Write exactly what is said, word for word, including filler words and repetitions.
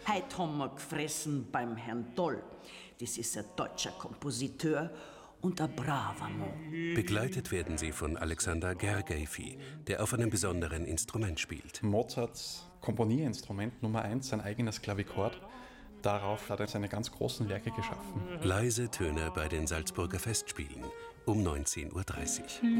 Heute haben wir gefressen beim Herrn Doll. Das ist ein deutscher Kompositeur und ein braver Mann. Begleitet werden sie von Alexander Gergievi, der auf einem besonderen Instrument spielt. Mozarts Komponierinstrument Nummer eins, sein eigenes Klavichord. Darauf hat er seine ganz großen Werke geschaffen. Leise Töne bei den Salzburger Festspielen um neunzehn Uhr dreißig.